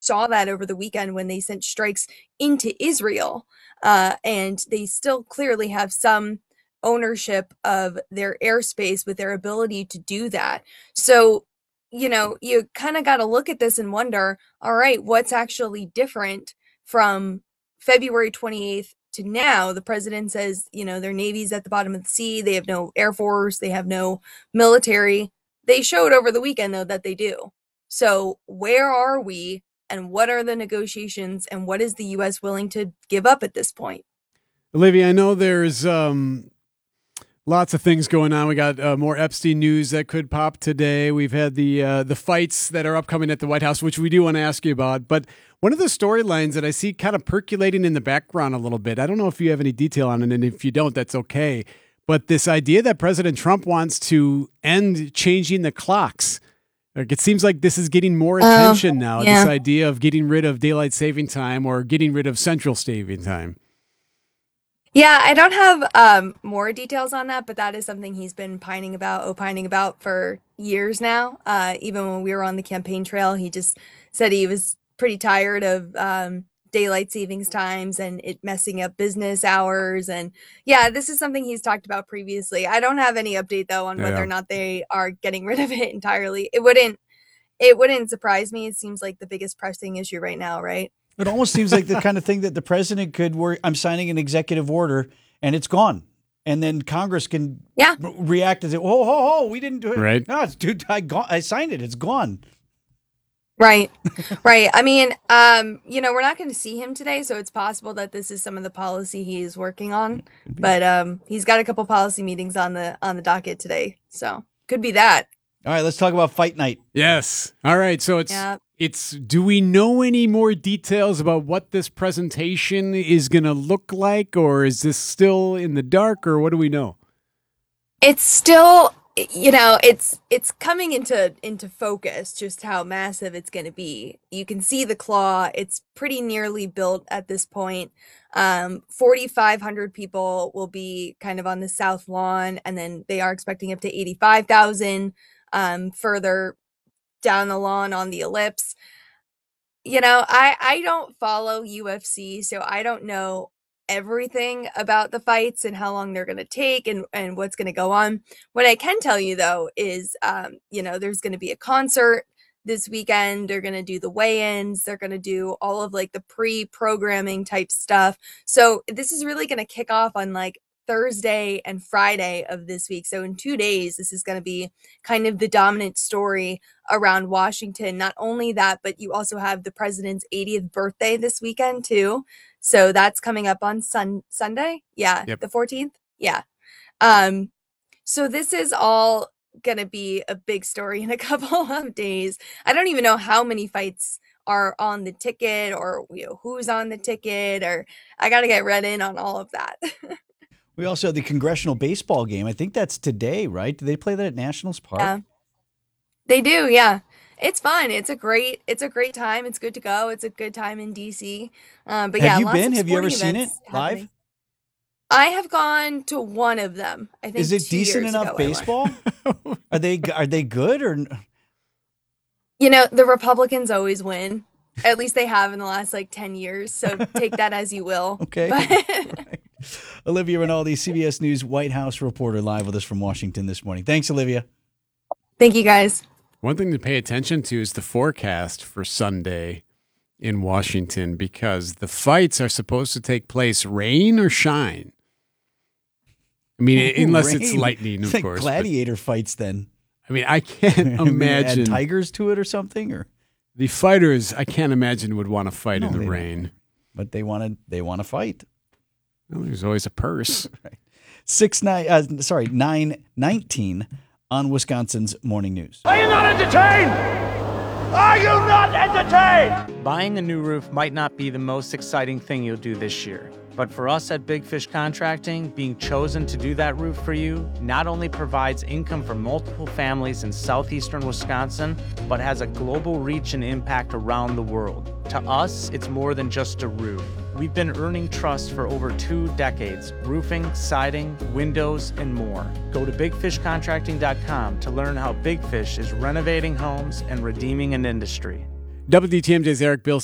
saw that over the weekend when they sent strikes into Israel. And they still clearly have some ownership of their airspace with their ability to do that. So, you kind of got to look at this and wonder, all right, what's actually different from February 28th to now? The president says, their Navy's at the bottom of the sea. They have no Air Force. They have no military. They showed over the weekend, though, that they do. So where are we, and what are the negotiations, and what is the U.S. willing to give up at this point? Olivia, I know there's lots of things going on. We got more Epstein news that could pop today. We've had the fights that are upcoming at the White House, which we do want to ask you about. But one of the storylines that I see kind of percolating in the background a little bit, I don't know if you have any detail on it, and if you don't, that's okay. But this idea that President Trump wants to end changing the clocks. Like, it seems like this is getting more attention now, yeah. This idea of getting rid of daylight saving time or getting rid of central saving time. Yeah, I don't have more details on that, but that is something he's been opining about for years now. Even when we were on the campaign trail, he just said he was pretty tired of daylight savings times and it messing up business hours. And yeah, this is something he's talked about previously. I don't have any update though on whether or not they are getting rid of it entirely. It wouldn't surprise me. It seems like the biggest pressing issue right now, right? It almost seems like the kind of thing that the president could I'm signing an executive order and it's gone. And then Congress can react and say, oh, we didn't do it. Right. No, I signed it. It's gone. Right. Right. I mean, we're not going to see him today, so it's possible that this is some of the policy he's working on. But he's got a couple policy meetings on the docket today, so could be that. All right, let's talk about fight night. Yes. All right. So it's. Do we know any more details about what this presentation is going to look like, or is this still in the dark, or what do we know? It's still. It's coming into focus just how massive it's going to be. You can see the claw. It's pretty nearly built at this point. 4,500 people will be kind of on the South Lawn, and then they are expecting up to 85,000 further down the lawn on the ellipse. I don't follow UFC, so I don't know everything about the fights and how long they're going to take and what's going to go on. What I can tell you though is, there's going to be a concert this weekend. They're going to do the weigh-ins. They're going to do all of like the pre-programming type stuff. So this is really going to kick off on like Thursday and Friday of this week. So in 2 days, this is going to be kind of the dominant story around Washington. Not only that, but you also have the president's 80th birthday this weekend too. So that's coming up on Sunday. Yeah. Yep. The 14th. Yeah. So this is all going to be a big story in a couple of days. I don't even know how many fights are on the ticket or who's on the ticket, or I got to get read in on all of that. We also have the congressional baseball game. I think that's today, right? Do they play that at Nationals Park? Yeah. They do. Yeah. It's fun. It's a great time. It's good to go. It's a good time in DC. But yeah, have you been? Have you ever seen it live? I have gone to one of them. I think. Is it decent enough baseball? Are they good or? The Republicans always win. At least they have in the last 10 years. So take that as you will. Okay. But Olivia Rinaldi, CBS News White House reporter, live with us from Washington this morning. Thanks, Olivia. Thank you, guys. One thing to pay attention to is the forecast for Sunday in Washington, because the fights are supposed to take place rain or shine. I mean, unless it's lightning, of course. Gladiator fights then. I mean, I can't imagine. Add tigers to it or something, or the fighters, I can't imagine would want to fight in the rain. But they want to fight. Well, there's always a purse. Right. 9:19 on Wisconsin's Morning News. Are you not entertained? Are you not entertained? Buying a new roof might not be the most exciting thing you'll do this year. But for us at Big Fish Contracting, being chosen to do that roof for you not only provides income for multiple families in southeastern Wisconsin, but has a global reach and impact around the world. To us, it's more than just a roof. We've been earning trust for over 2 decades, roofing, siding, windows, and more. Go to bigfishcontracting.com to learn how Big Fish is renovating homes and redeeming an industry. WTMJ's Eric Bill